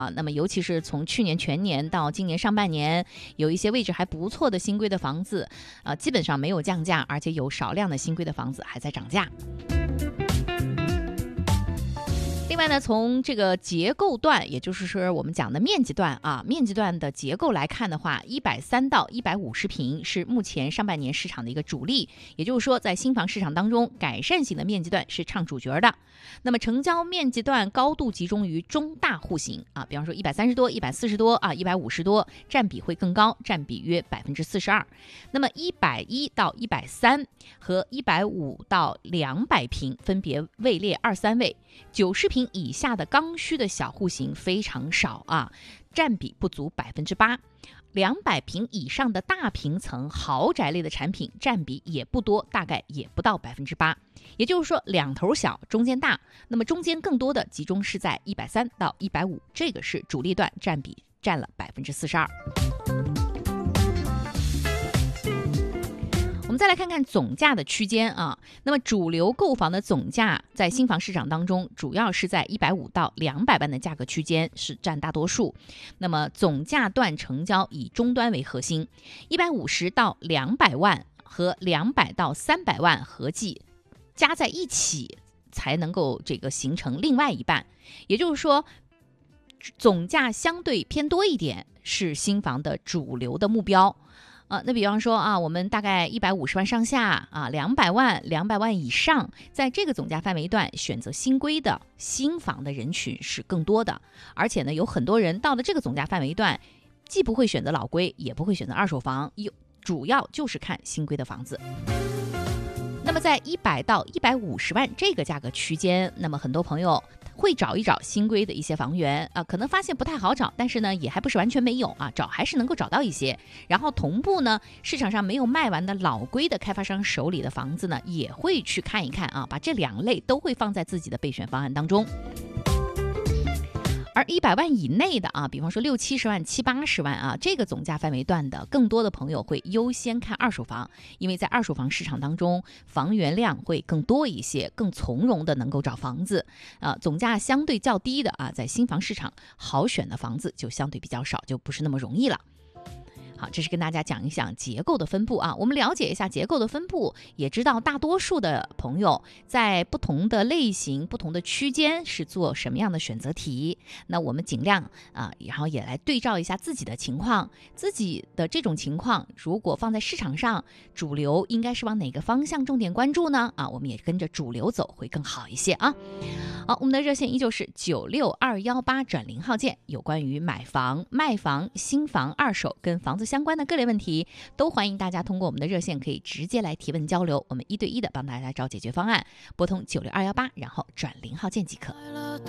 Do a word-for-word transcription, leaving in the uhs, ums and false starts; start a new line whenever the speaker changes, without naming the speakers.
啊，那么尤其是从去年全年到今年上半年，有一些位置还不错的新规的房子，呃，基本上没有降价，而且有少量的新规的房子还在涨价。另外呢，从这个结构段，也就是说我们讲的面积段啊，面积段的结构来看的话，一百三到一百五十平是目前上半年市场的一个主力，也就是说在新房市场当中，改善型的面积段是唱主角的。那么成交面积段高度集中于中大户型啊，比方说一百三十多、一百四十多啊、一百五十多，占比会更高，占比约百分之四十二。那么一百一到一百三和一百五到两百平分别位列二三位。九十平以下的刚需的小户型非常少啊，占比不足百分之八。两百平以上的大平层豪宅类的产品占比也不多，大概也不到百分之八。也就是说，两头小，中间大。那么中间更多的集中是在一百三到一百五，这个是主力段，占比占了百分之四十二。我们再来看看总价的区间啊，那么主流购房的总价在新房市场当中，主要是在一百五到两百万的价格区间是占大多数。那么总价段成交以终端为核心，一百五十到两百万和两百到三百万合计加在一起，才能够这个形成另外一半。也就是说，总价相对偏多一点是新房的主流的目标。呃，那比方说啊，我们大概一百五十万上下啊，两百万、两百万以上，在这个总价范围段选择新规的新房的人群是更多的，而且呢，有很多人到了这个总价范围段，既不会选择老规，也不会选择二手房，有主要就是看新规的房子。那么在一百到一百五十万这个价格区间，那么很多朋友会找一找新规的一些房源啊，可能发现不太好找，但是呢也还不是完全没有啊，找还是能够找到一些。然后同步呢，市场上没有卖完的老规的开发商手里的房子呢，也会去看一看啊，把这两类都会放在自己的备选方案当中。而一百万以内的啊，比方说六七十万、七八十万啊，这个总价范围段的，更多的朋友会优先看二手房，因为在二手房市场当中，房源量会更多一些，更从容的能够找房子啊。总价相对较低的啊，在新房市场好选的房子就相对比较少，就不是那么容易了。好，这是跟大家讲一讲结构的分布啊。我们了解一下结构的分布，也知道大多数的朋友在不同的类型、不同的区间是做什么样的选择题。那我们尽量啊，然后也来对照一下自己的情况，自己的这种情况，如果放在市场上，主流应该是往哪个方向重点关注呢？啊，我们也跟着主流走会更好一些啊。好，我们的热线依旧是九六二幺八转零号键，有关于买房、卖房、新房、二手跟房子相关的各类问题，都欢迎大家通过我们的热线可以直接来提问交流，我们一对一的帮大家找解决方案，拨通九六二幺八，然后转零号键即可。